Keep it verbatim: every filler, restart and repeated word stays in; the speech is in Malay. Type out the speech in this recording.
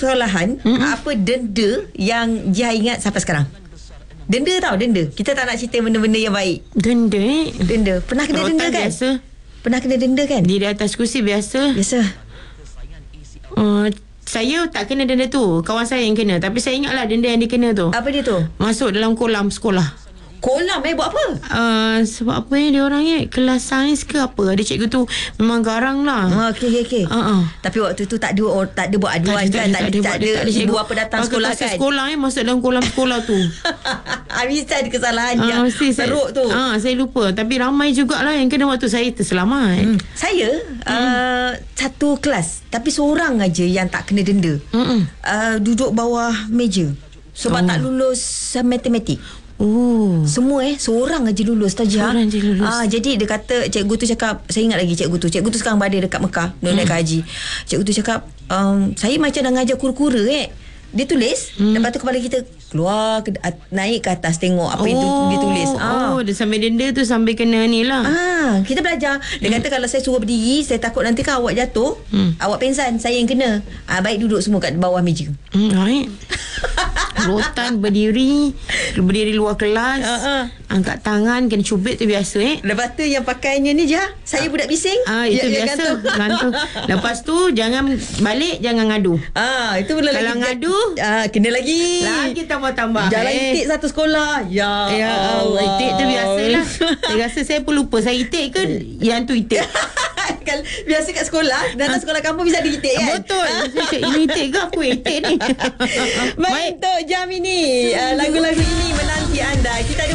sekolahan, mm-hmm. apa denda yang Jia ingat sampai sekarang? Denda tau, denda. Kita tak nak cerita benda-benda yang baik. Denda eh? Denda. Pernah kena Rotan denda kan? Biasa. Pernah kena denda kan? Di atas kursi biasa. Biasa. Uh, saya tak kena denda tu. Kawan saya yang kena. Tapi saya ingatlah denda yang dia kena tu. Apa dia tu? Masuk dalam kolam sekolah. Kolam eh buat apa? Uh, sebab apa eh dia orang eh? Kelas sains ke apa? Ada cikgu tu memang garang lah. Oh, okey okey okey. Uh-uh. Tapi waktu tu tak ada or, tak ada buat aduan kan? Tak ada tak ada ibu apa datang sekolah kan? Sekolah eh masuk dalam kolam sekolah tu. Habis ada kesalahan uh, yang teruk tu. Ah, uh, saya lupa. Tapi ramai jugalah yang kena waktu saya terselamat. Hmm. Saya hmm. Uh, satu kelas tapi seorang aja yang tak kena denda. Hmm. Uh, duduk bawah meja sebab oh. tak lulus uh, matematik. Oh. Semua eh seorang aja lulus tajah. Seorang je lulus. Ah, jadi dia kata cikgu tu cakap, saya ingat lagi cikgu tu. Cikgu tu sekarang berada dekat Mekah, dia hmm. naik haji. Cikgu tu cakap, um, saya macam dah ngajar kura-kura eh. Dia tulis, hmm. lepas tu kepala kita keluar ke, naik ke atas tengok apa oh. yang tu, dia tulis. Ah. Oh, dia sambil denda tu sambil kena ni lah. Ah, kita belajar. Dia hmm. kata kalau saya suruh berdiri, saya takut nanti kan awak jatuh, hmm. awak pengsan, saya yang kena. Ah, baik duduk semua kat bawah meja. Hmm, baik. Rotan berdiri berdiri luar kelas, uh-uh. angkat tangan kena cubit tu biasa eh. Lepas tu yang pakaiannya ni je, saya budak bising. Ah, itu ya, biasa gantung. Lepas tu jangan balik, jangan ngadu. Ah, itu kalau lagi ngadu ah, kena lagi. Lagi tambah-tambah. Jalan eh. itik satu sekolah. Ya, ya Allah. Itik tu biasalah. Saya rasa saya pun lupa saya itik ke yang tu itik. Biasa kat sekolah, datang sekolah kampung bisa diitik kan? Betul. Saya ini itik ke aku itik ni. Baik, untuk jam ini, uh, lagu-lagu ini menanti anda. Kita